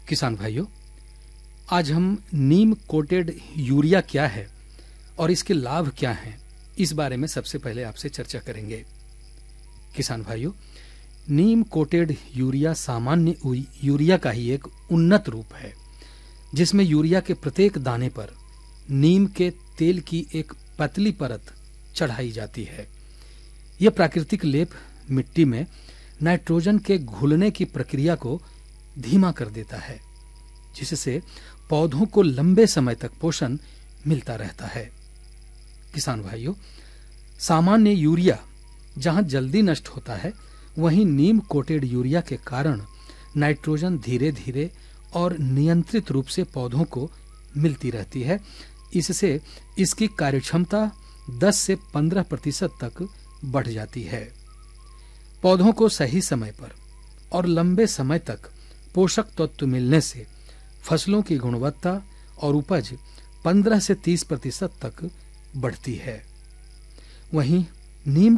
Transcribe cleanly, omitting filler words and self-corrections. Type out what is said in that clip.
किसान भाइयों, आज हम नीम कोटेड यूरिया क्या है और इसके लाभ क्या हैं, इस बारे में सबसे पहले आपसे चर्चा करेंगे। किसान भाइयों, नीम कोटेड यूरिया सामान्य यूरिया का ही एक उन्नत रूप है, जिसमें यूरिया के प्रत्येक दाने पर नीम के तेल की एक पतली परत चढ़ाई जाती है। यह प्राकृतिक लेप मिट्टी में नाइट्रोजन के घुलने की प्रक्रिया को धीमा कर देता है, जिससे पौधों को लंबे समय तक पोषण मिलता रहता है। किसान भाइयों, सामान्य यूरिया जहां जल्दी नष्ट होता है, वहीं नीम कोटेड यूरिया के कारण नाइट्रोजन धीरे धीरे और नियंत्रित रूप से पौधों को मिलती रहती है। इससे इसकी कार्यक्षमता 10 से 15% तक बढ़ जाती है। पौधों को सही समय पर और लंबे समय तक पोषक तत्व मिलने से फसलों की गुणवत्ता और उपज 15 से 30% तक बढ़ती है। वहीं नीम